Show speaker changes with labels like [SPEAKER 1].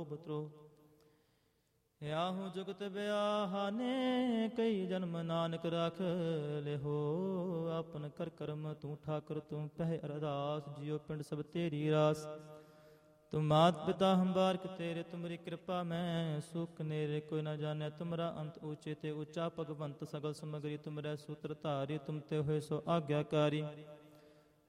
[SPEAKER 1] ਲੋਭ ਤ੍ਰੋਹ। ਆਹੂ ਜੁਗਤ ਬਿਆਹਾਨੇ ਕਈ ਜਨਮ ਨਾਨਕ ਰਾਖ ਲਿਹੋ। ਆਪਨ ਕਰ ਕਰਮ ਤੂੰ ਠਾਕੁਰ ਤੂੰ ਪਹਿ ਅਰਦਾਸ। ਜਿਉ ਪਿੰਡ ਸਭ ਤੇਰੀ ਰਾਸ। ਤੁਮ ਮਾਤ ਪਿਤਾ ਹਮ ਬਾਰਿਕ ਤੇਰੇ ਤੁਮਰੀ ਕਿਰਪਾ ਮੈਂ ਸੁਖ ਨੇਰੇ ਕੋਈ ਨਾ ਜਾਣੈ। ਤੁਮਰਾ ਅੰਤ ਊਚੇ ਤੇ ਊਚਾ ਭਗਵੰਤ ਸਗਲ ਸਮਗਰੀ ਤੁਮਰੈ ਸੂਤਰ ਧਾਰੀ। ਤੁਮ ਤੇ ਹੋਏ ਸੋ ਆਗਿਆਕਾਰੀ।